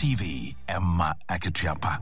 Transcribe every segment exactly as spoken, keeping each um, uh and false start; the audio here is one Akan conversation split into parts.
T V Emma Aketuapa.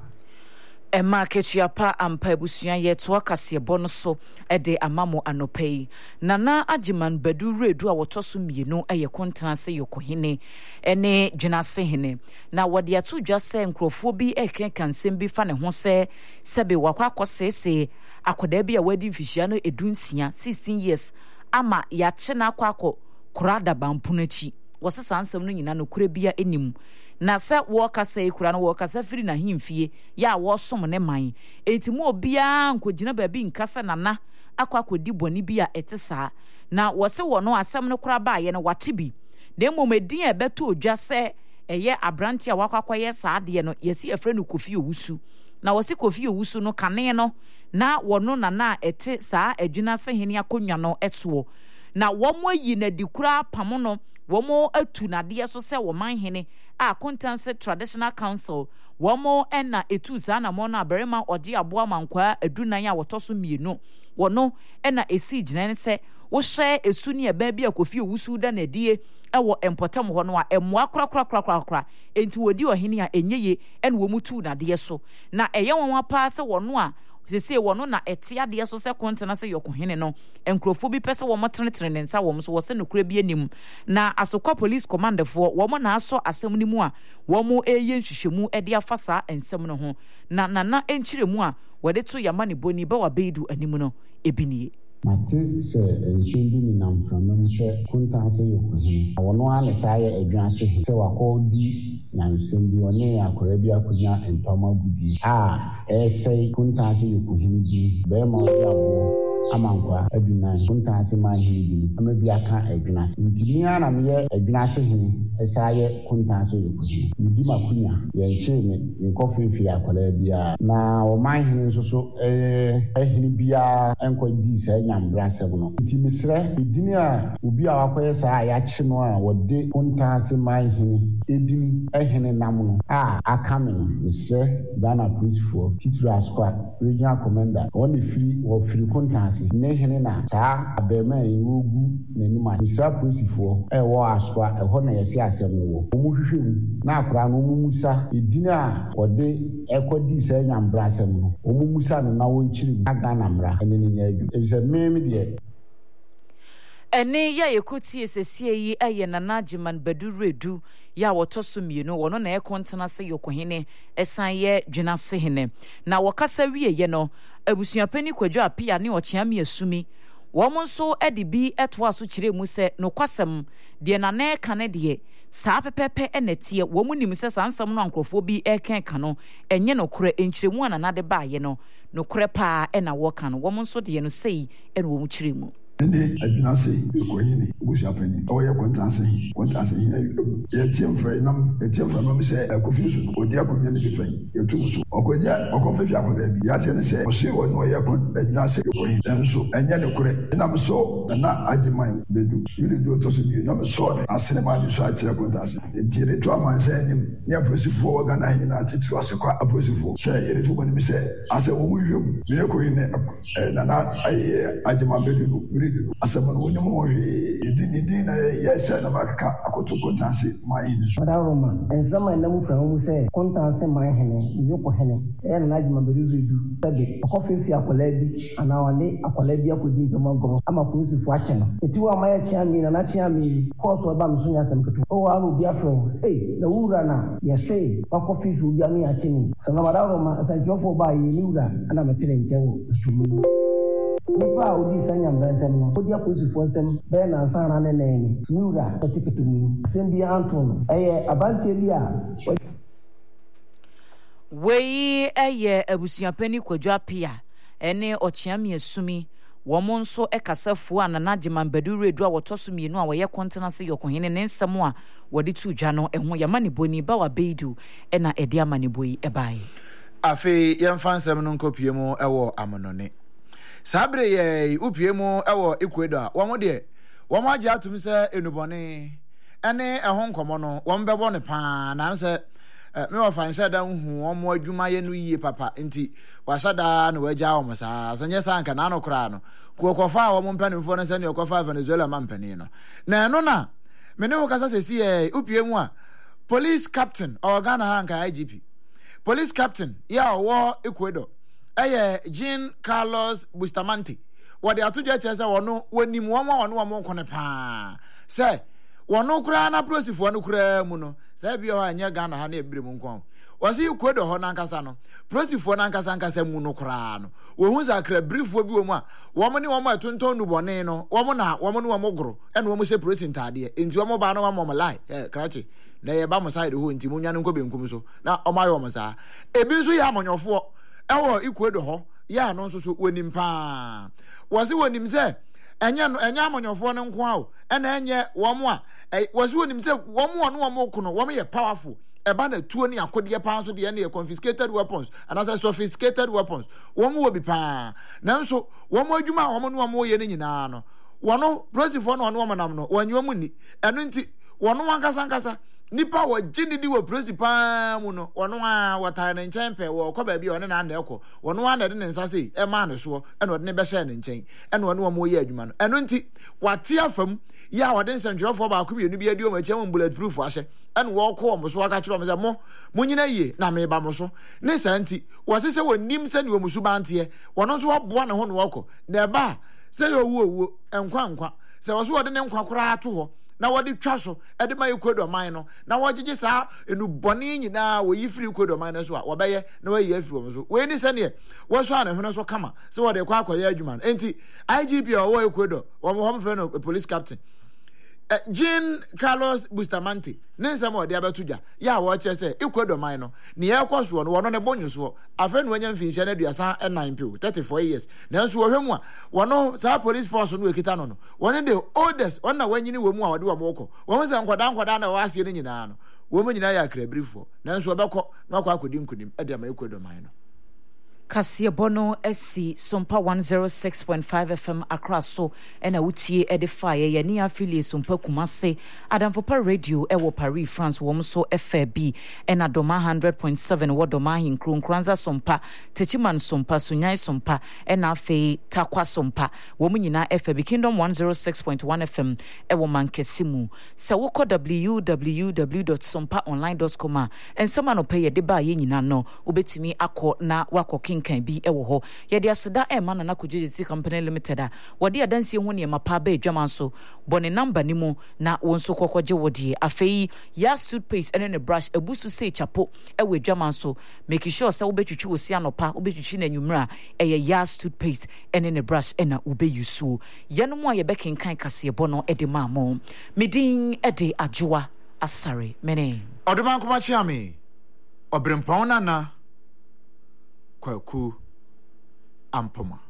Emma Aketuapa ampa ebusuan ye to akasebo no so ede amamo anopei Nana Ajiman Badu Redu a wotoso mienu eye kontena se yokohene ene dwenase hene na wode ato dwa se nkrofo bi ekenkan sem bi fa ne ho se sebe wakwa akosese akoda bi a wadi mfihia no edunsia sixteen years ama ya che na akwako kurada bampunachi wosesa ansem no nyina no kure bia enim na se wo kasa ekura no wo kasa firi na himfie ya wo som ne man enti mo bia nkogina ba bi nkasa nana akwa kodi boni bia etesa na wo se wo no asem no kura ba ye no wate bi de momedin ebeto odwa se eye abranti a wakwakoye saade no yesi efre no Kofi Owusu na wo se Kofi Owusu no kane no na wo no nana ete saa adwuna se hene akonwa no eto na wo mo yi na dikura pamono womo atu nade so se wo man hene a Kontanse Traditional Council womo ena etu za na mo na berema oje aboa mankwa adunan a wotoso mienu wono ena esi gine se wo hye esu ne eba bia Kofi Owusu da na die ewo empotam ho no a emmoa kra kra kra kra kra enti wodi ohene a enyeye ena wo mutu nade so na eye won pa se wono a sese wono na etia de so se kontena se yokohene no enkrofo bi pese wo motretre ne nsa wo so wo se nokura bi anim na asokwa police commander fo wo mo na aso asem ni mu a wo mo eye nhwehwemu e de afasa ensem no ho na nana enchiremu a wode to yamane boni ba wa beidu anim no ebinie Mate se ensubi ni namframa nhwe Kontanse yokohene wono ale saye adwanse he se wakodi nyansem bi one akora bi akonya entoma gudi a ese Kontanse yokohene bi be ma bi abo amankwa adunan Kontanse ma hene bi ama bi aka adwanase ntimi na me adwanase hene esaye Kontanse yokohene bi makunya ye nche ne nkofefi akora bia na wo man hene so so eh hene bia enkodi se nyambra sebno ntimisre edini a obi a wakoye saa ya chi no a wode Kontanse man hene edini ehene namno a akame no misre Ghana police for titulu askwa regional commander on the free or free Kontanse ne hene na saa abema ewogu nanima misra police for e wo askwa e ho na yesi asem no wo omu hwehwem na akra no omu musa edini a wode ekodi se nyambra sebno omu musa no na wo nchiri Ghana mra ene ne nya adu e meme de ene ya yekuti esesie yi aye Nana Ajiman Badu Redu ya wotoso mienu wono na ekontena se yokohene esan ye dwenase hene na wokasa wie ye no abusuapani Kwadwo Apia ne ocheame asumi wo mo nso ede bi eto aso kire mu se no kwasem de na na eka ne de saa pepepe enetie wo mu nim se sansam no ankrofo bi eken ka no enye no kore enchiremu anana de ba ye no no kore pa ena wo ka no wo mo nso de no sei ena wo mu kiremu Ende adwinase ekohene obusuapani oye Kontanse Kontanse ye tiemfa nam tiemfa no se Kofi Owusu odi akonye ne bipan ye tumso okoja okofefi akoda bi ya tene se o se wonu ye kon adwinase ekohene enso enye ne kure nam so na Ajiman Badu yule do to so bi nam so ne asene ma bi so a kire Kontanse enti to amanse enim ne aposifo Ghana hina titiri asekwa aposifo se ye to boni mi se ase wo mu hwem ne ekohene na na Ajiman Badu asaman woni mo edini dina yesa na makaka akoto Kontanse mahene so Roma enzama na mu fra mu se Kontanse mahene yoko hene e na Ajiman Badu Redu tabe akofefi akola bi ana wale akola bi akodi ntoma gomo ama polisifu ache no eti wa maya chiami na na chiami course wa ba mso nya sam ketu o wa ru bia fro eh na wura na yese akofefi obi ami ache ni so na Roma asanjofo ba yi ni wura ana metere njewo tumi Nipa odi sanya mbensem no odi aposifo nsem be na ansana ne neni niura otiketumi sembi anton eye abantie bi a wei eye abusuapani Kwadwo Apia ene ocheame asumi wo mo nso ekasafo Nana Ajiman Badu Redu a wotoso mienu a woye kontena se yokohene ne nsem a wode tu dwa no eho yamane boni ba wa beidu ena ede amane boyi ebae afi yemfa nsem no nkopie mu ewo amonone Sabre ye upie mu ewo Ecuador wo mo de wo mo agye atum se enubone ene ehon nkomo no wo mbebo ne pa na nse me wa fan sada hu wo mo adwuma ye no yie papa nti wasada na wagya wo masa sanye sanka na no kra no ko kofa wo mo mpanimfo no se ne kofa Venezuela mampani no na eno na me ne wo kasa sesi ye upie mu a police captain or Ghana Hanka I G P police captain ya war Ecuador eye Jean Carlos Bustamante what they are to judge as one when him one one one more conepa say one no cry na plosive one cry muno say be anya Ghana ha na ebire mu nkwan wasi Ecuador ho na nkasa no plosive one nkasa nkasa mu no kra no wo hu zakra brief wo bi wo mu a wo mo ne wo mo atonton nu bone no wo mo na wo mo ne wo mo goro e no wo mo se pressing tade enti wo mo ba no wo mo lai eh krachi na ye ba mo side ho enti mu nya no nko benkum so na o ma yo mo sa ebi nso ya amonyofo e wo Ecuador ho ya no nso so wonim pa wasi wonim se enye no enye amonyofo ne nko a o e na enye wo mo a wasi wonim se wo mo no wo mo ko no wo mo ye powerful eba na tuo ni akode pa nso de na confiscated weapons and as sophisticated weapons wo mo bi pa nanso wo mo adwuma wo mo no wo ye ne nyina no wono prosifo no wo mo nam no wanyo mu ni eno nti wono wankasa nkasa nipa wo gini di wo prosipa mu no wono a watare ne nchen pe wo ko ba bi one na na ekọ wono a na de ne nsase e ma ne so e no de ne be hye ne nchen e no wo mo ye adwuma no eno nti wate afam ya wade nsendrofo ba ko bi enu bi adi o ma chem bulletproof ahye ene wo ko mo so aka kiro mo se mo munyina ye na me ba mo so ne santi wo se se wonim se ne wo musu bante wono so wo ne ho no wo ko na ba se yo wo wo enkwa nkwa se wo so wode ne nkwa kora ato ho na wode twa so e de ma Ecuador man no na wogege sa enu bone nyina wo yi free Ecuador man no so a wo beye na wo yi afiri wo so we ni se ne wo so ana hwene so kama se wode kwa akoye adwuma enti I G P o wo Ecuador wo mo hom friend of police captain Uh, Jean Carlos Bustamante nensa mo de abatuja ya wo che se Ecuador man no ne ye kwaso no wono ne bonyo so afa no anya mfinhia na aduasa nine pe thirty-four years nanso wo hwemu a wono sa police force no ekita no no wono the oldest wonna wanyini wo mu a wode wo moko wo se nkwada nkwada na wasie ne nyina no wo mu nyina ya krabrifo nanso obekọ na akwa akodi nkunim e de ma Ecuador man no Kasia Bono S C Sompa one oh six point five F M across so ena utie edify ye ni affiliate Sompa Kumase Adamfopa Radio ewo Paris France wo so F B ena Doma one hundred point seven wo Doma hin Kronkranza Sompa Techiman Sompa Sunyai Sompa ena fe Takwa Sompa wo nyina F B Kingdom one oh six point one F M ewo Mankesimu se wo ko w w w dot sompa online dot com ensema no pay de ba ye nyina no obetimi akọ na wakọ kan bi ewo ho ye de aseda e ma na Kojesi Company Limited a wode adansie ho ne mapa ba adwaman so bone number ni mu na wonso kokoje wode afei ya toothpaste ene ne brush ebusu se chapo ewo adwaman so make sure say obetwitwi osi anopa obetwitwi na nwumra eye ya toothpaste ene ne brush ena obeyusu ye no mo ye bekin kan kase bono e de mamo medin e de adwoa asare mene odoman kuma chiame obrempon na Kwaku Ampoma.